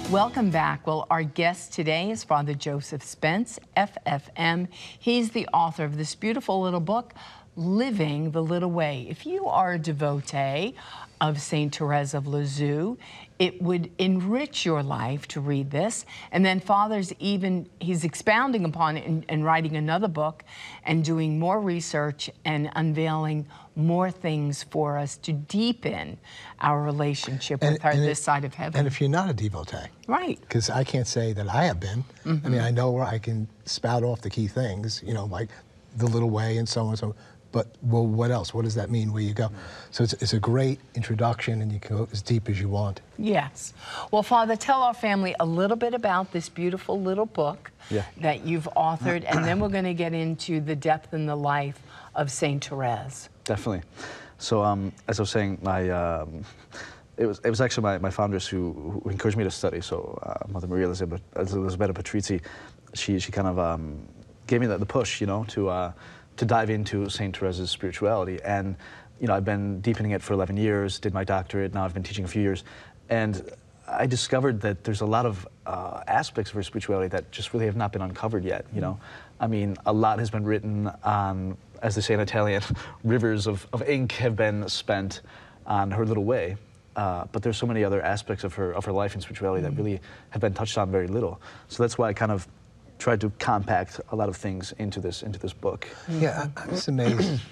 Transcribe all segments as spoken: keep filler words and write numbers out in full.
Welcome back. Well, our guest today is Father Joseph Spence, F F M. He's the author of this beautiful little book, Living the Little Way. If you are a devotee of Saint Therese of Lisieux, it would enrich your life to read this. And then Father's even, he's expounding upon it and, and writing another book and doing more research and unveiling more things for us to deepen our relationship and, with her and this it, side of heaven. And if you're not a devotee. Right. Because I can't say that I have been. Mm-hmm. I mean, I know where I can spout off the key things, you know, like the little way and so on and so on. But, well, what else? What does that mean where you go? So it's, it's a great introduction, and you can go as deep as you want. Yes. Well, Father, tell our family a little bit about this beautiful little book yeah. that you've authored, and then we're going to get into the depth and the life of Saint Therese. Definitely. So, um, as I was saying, my um, it was it was actually my, my founders who, who encouraged me to study. So, uh, Mother Maria Elisabetta, Elisabetta Patrizzi, she she kind of um, gave me the, the push, you know, to. Uh, to dive into Saint Therese's spirituality. And, you know, I've been deepening it for eleven years, did my doctorate, now I've been teaching a few years. And I discovered that there's a lot of uh, aspects of her spirituality that just really have not been uncovered yet, you know. I mean, a lot has been written on, as they say in Italian, rivers of, of ink have been spent on her little way. Uh, but there's so many other aspects of her, of her life and spirituality mm-hmm. that really have been touched on very little. So that's why I kind of tried to compact a lot of things into this into this book. Yeah, I, I'm just amazed.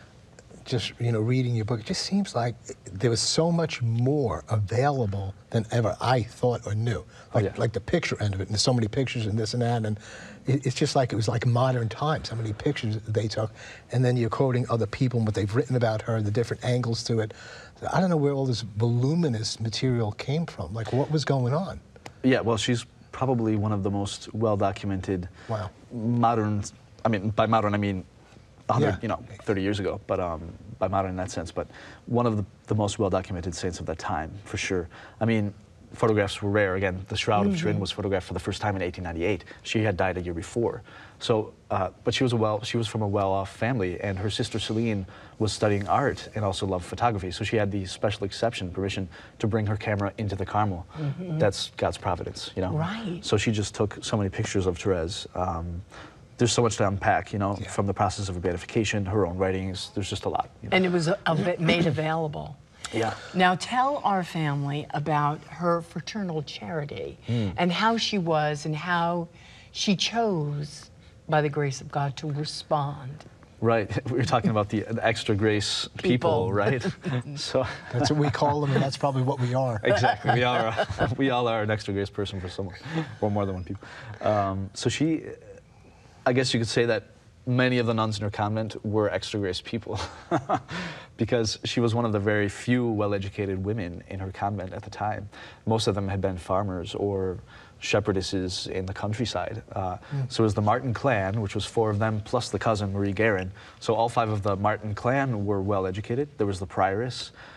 Just you know, reading your book, it just seems like there was so much more available than ever I thought or knew. Like, oh, yeah. like the picture end of it, and there's so many pictures and this and that, and it, it's just like it was like modern times. How many pictures they took, and then you're quoting other people and what they've written about her, the different angles to it. So I don't know where all this voluminous material came from. Like, what was going on? Yeah, well, she's probably one of the most well-documented wow. modern, I mean, by modern I mean one hundred, yeah. you know, thirty years ago, but um, by modern in that sense, but one of the, the most well-documented saints of that time, for sure. I mean, photographs were rare. Again, the Shroud mm-hmm. of Turin was photographed for the first time in eighteen ninety-eight. She had died a year before. So, uh, but she was a well, she was from a well-off family, and her sister Celine was studying art and also loved photography. So she had the special exception, permission to bring her camera into the Carmel. Mm-hmm. That's God's providence, you know. Right. So she just took so many pictures of Therese. Um, there's so much to unpack, you know, yeah. from the process of her beatification, her own writings. There's just a lot. You know? And it was a, a bit made available. Yeah. Now tell our family about her fraternal charity mm. and how she was and how she chose, by the grace of God, to respond. Right. We were talking about the, the extra grace people, people right? So that's what we call them, and that's probably what we are. Exactly. We are. We all are an extra grace person for someone, or more than one people. Um, so she, I guess you could say that many of the nuns in her convent were extra grace people because she was one of the very few well-educated women in her convent at the time. Most of them had been farmers or shepherdesses in the countryside. Uh, mm. So it was the Martin clan, which was four of them, plus the cousin, Marie Guerin. So all five of the Martin clan were well-educated. There was the prioress,